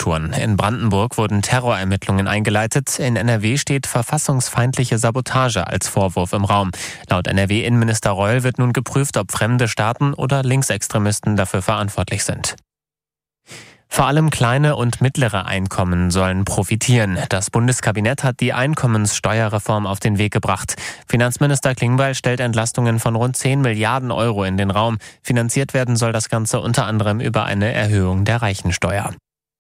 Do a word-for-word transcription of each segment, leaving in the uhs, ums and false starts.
Strukturen. In Brandenburg wurden Terrorermittlungen eingeleitet. In N R W steht verfassungsfeindliche Sabotage als Vorwurf im Raum. Laut N R W-Innenminister Reul wird nun geprüft, ob fremde Staaten oder Linksextremisten dafür verantwortlich sind. Vor allem kleine und mittlere Einkommen sollen profitieren. Das Bundeskabinett hat die Einkommenssteuerreform auf den Weg gebracht. Finanzminister Klingbeil stellt Entlastungen von rund zehn Milliarden Euro in den Raum. Finanziert werden soll das Ganze unter anderem über eine Erhöhung der Reichensteuer.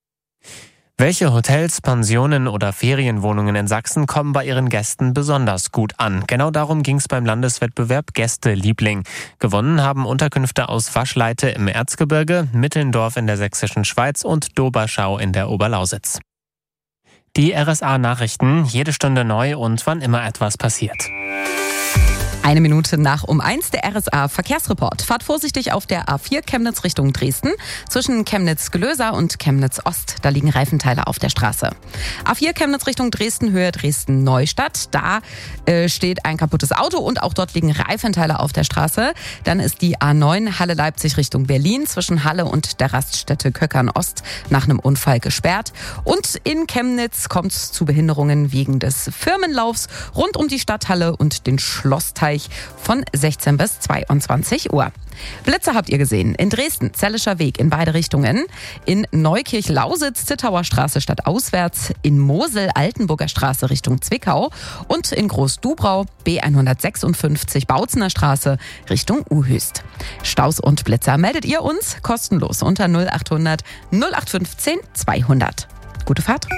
Welche Hotels, Pensionen oder Ferienwohnungen in Sachsen kommen bei ihren Gästen besonders gut an? Genau darum ging es beim Landeswettbewerb Gäste-Liebling. Gewonnen haben Unterkünfte aus Waschleite im Erzgebirge, Mittelndorf in der sächsischen Schweiz und Doberschau in der Oberlausitz. Die R S A-Nachrichten, jede Stunde neu und wann immer etwas passiert. Eine Minute nach um eins, der R S A-Verkehrsreport. Fahrt vorsichtig auf der A vier Chemnitz Richtung Dresden. Zwischen Chemnitz-Gelösa und Chemnitz-Ost, da liegen Reifenteile auf der Straße. A vier Chemnitz Richtung Dresden, Höhe Dresden-Neustadt. Da äh, steht ein kaputtes Auto und auch dort liegen Reifenteile auf der Straße. Dann ist die A neun Halle-Leipzig Richtung Berlin zwischen Halle und der Raststätte Köckern-Ost nach einem Unfall gesperrt. Und in Chemnitz kommt es zu Behinderungen wegen des Firmenlaufs rund um die Stadthalle und den Schlossteich von sechzehn bis zweiundzwanzig Uhr. Blitze habt ihr gesehen. In Dresden, Zellischer Weg in beide Richtungen. In Neukirch-Lausitz, Zittauer Straße stadtauswärts. In Mosel, Altenburger Straße Richtung Zwickau. Und in Groß-Dubrau, B hundertsechsundfünfzig, Bautzener Straße Richtung Uhöst. Staus und Blitzer meldet ihr uns kostenlos unter null achthundert null acht fünfzehn zweihundert. Gute Fahrt.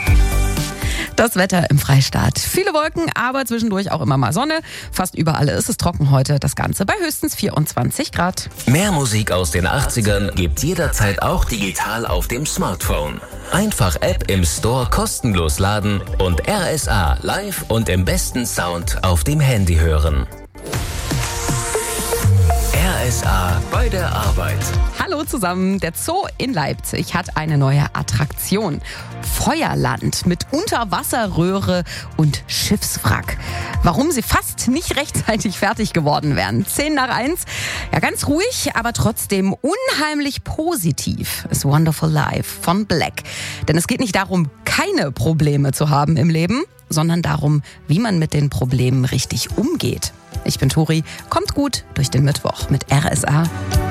Das Wetter im Freistaat. Viele Wolken, aber zwischendurch auch immer mal Sonne. Fast überall ist es trocken heute. Das Ganze bei höchstens vierundzwanzig Grad. Mehr Musik aus den achtzigern gibt's jederzeit auch digital auf dem Smartphone. Einfach App im Store kostenlos laden und R S A live und im besten Sound auf dem Handy hören. R S A bei der Arbeit. Hallo zusammen, der Zoo in Leipzig hat eine neue Attraktion. Feuerland mit Unterwasserröhre und Schiffswrack. Warum sie fast nicht rechtzeitig fertig geworden wären. Zehn nach eins. Ja, ganz ruhig, aber trotzdem unheimlich positiv ist Wonderful Life von Black. Denn es geht nicht darum, keine Probleme zu haben im Leben, sondern darum, wie man mit den Problemen richtig umgeht. Ich bin Tori, kommt gut durch den Mittwoch mit R S A.